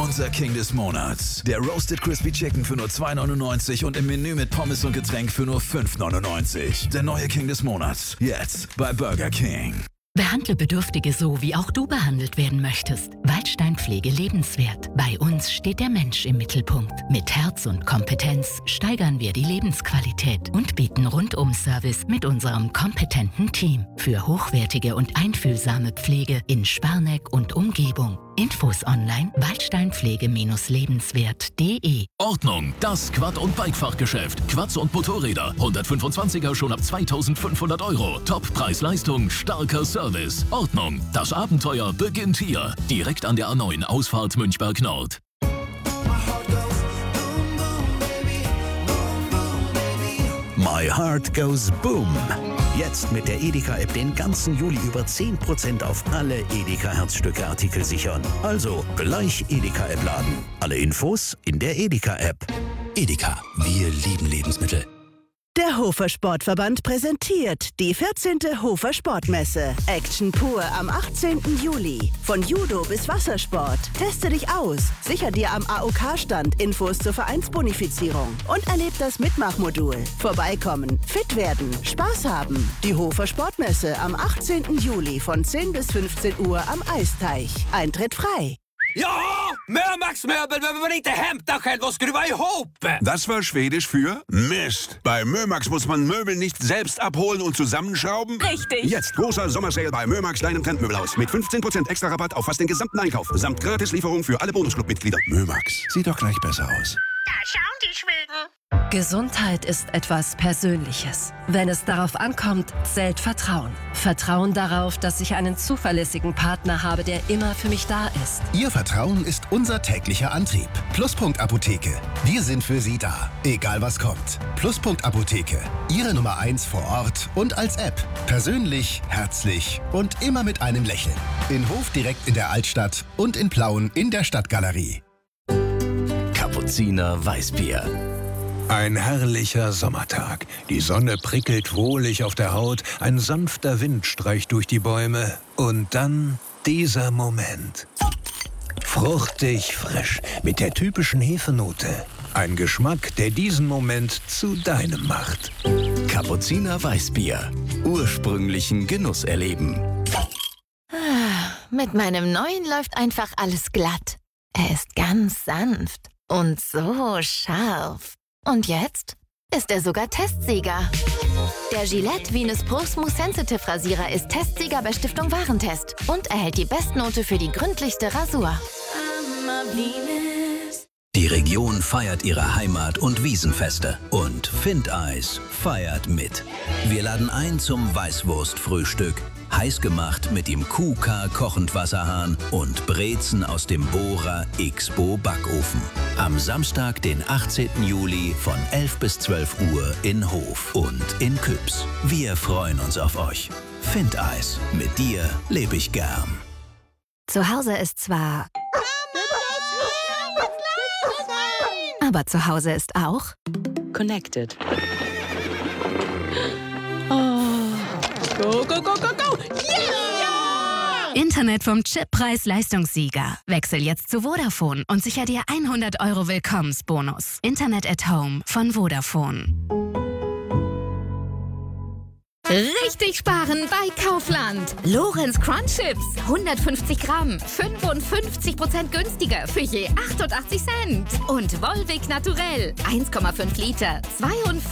Unser King des Monats. Der Roasted Crispy Chicken für nur 2,99 und im Menü mit Pommes und Getränk für nur 5,99. Der neue King des Monats. Jetzt bei Burger King. Behandle Bedürftige so, wie auch du behandelt werden möchtest. Waldstein Pflege lebenswert. Bei uns steht der Mensch im Mittelpunkt. Mit Herz und Kompetenz steigern wir die Lebensqualität und bieten Rundum-Service mit unserem kompetenten Team für hochwertige und einfühlsame Pflege in Sparneck und Umgebung. Infos online waldsteinpflege-lebenswert.de. Ordnung, das Quad- und Bikefachgeschäft. Quads und Motorräder. 125er schon ab 2.500 €. Top-Preis-Leistung, starker Service. Ordnung, das Abenteuer beginnt hier. Direkt an der A9 Ausfahrt Münchberg Nord. My Heart Goes Boom. Jetzt mit der Edeka-App den ganzen Juli über 10% auf alle Edeka-Herzstücke-Artikel sichern. Also gleich Edeka-App laden. Alle Infos in der Edeka-App. Edeka, wir lieben Lebensmittel. Der Hofer Sportverband präsentiert die 14. Hofer Sportmesse. Action pur am 18. Juli. Von Judo bis Wassersport. Teste dich aus. Sicher dir am AOK-Stand Infos zur Vereinsbonifizierung. Und erleb das Mitmachmodul. Vorbeikommen, fit werden, Spaß haben. Die Hofer Sportmesse am 18. Juli von 10 bis 15 Uhr am Eisteich. Eintritt frei. Ja, Mömax-möbel behöver man inte hämta själv och skruva ihop. Das war Schwedisch für Mist. Bei Mömax muss man Möbel nicht selbst abholen und zusammenschrauben. Richtig. Jetzt großer Sommersale bei Mömax, deinem Trendmöbelhaus. Mit 15% extra Rabatt auf fast den gesamten Einkauf. Samt Gratislieferung für alle Bonusclub-Mitglieder. Mömax, sieht doch gleich besser aus. Da schauen die Schweden. Gesundheit ist etwas Persönliches. Wenn es darauf ankommt, zählt Vertrauen. Vertrauen darauf, dass ich einen zuverlässigen Partner habe, der immer für mich da ist. Ihr Vertrauen ist unser täglicher Antrieb. Pluspunkt Apotheke. Wir sind für Sie da, egal was kommt. Pluspunkt Apotheke. Ihre Nummer 1 vor Ort und als App. Persönlich, herzlich und immer mit einem Lächeln. In Hof direkt in der Altstadt und in Plauen in der Stadtgalerie. Kapuziner Weißbier. Ein herrlicher Sommertag. Die Sonne prickelt wohlig auf der Haut, ein sanfter Wind streicht durch die Bäume und dann dieser Moment. Fruchtig frisch, mit der typischen Hefenote. Ein Geschmack, der diesen Moment zu deinem macht. Kapuziner Weißbier. Ursprünglichen Genuss erleben. Mit meinem neuen läuft einfach alles glatt. Er ist ganz sanft und so scharf. Und jetzt ist er sogar Testsieger. Der Gillette Venus Pro Smooth Sensitive Rasierer ist Testsieger bei Stiftung Warentest und erhält die Bestnote für die gründlichste Rasur. Die Region feiert ihre Heimat- und Wiesenfeste. Und Findeis feiert mit. Wir laden ein zum Weißwurstfrühstück. Heiß gemacht mit dem QK Kochendwasserhahn und Brezen aus dem Bohrer Xbo Backofen. Am Samstag, den 18. Juli von 11 bis 12 Uhr in Hof und in Küps. Wir freuen uns auf euch. Findeis. Mit dir lebe ich gern. Zu Hause ist zwar... Aber zu Hause ist auch... Connected. Go, go, go, go, go! Yeah! Internet vom Chippreis-Leistungssieger. Wechsel jetzt zu Vodafone und sicher dir 100 € Willkommensbonus. Internet at Home von Vodafone. Richtig sparen bei Kaufland. Lorenz Crunch Chips, 150 Gramm, 55% günstiger für je 88 Cent. Und Volvic Naturell, 1,5 Liter, 42